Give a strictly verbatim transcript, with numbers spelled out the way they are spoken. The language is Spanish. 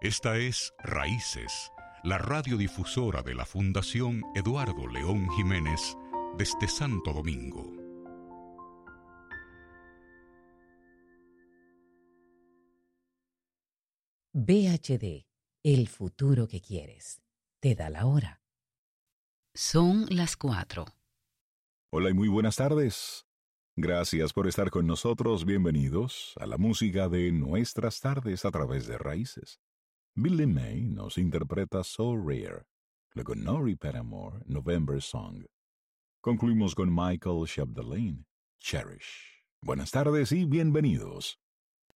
Esta es Raíces, la radiodifusora de la Fundación Eduardo León Jiménez desde Santo Domingo. V H D, el futuro que quieres. Te da la hora. Son las cuatro. Hola y muy buenas tardes. Gracias por estar con nosotros. Bienvenidos a la música de nuestras tardes a través de Raíces. Billy May nos interpreta So Rare, luego Nori Paramore, November Song. Concluimos con Michael Chapdelaine, Cherish. Buenas tardes y bienvenidos.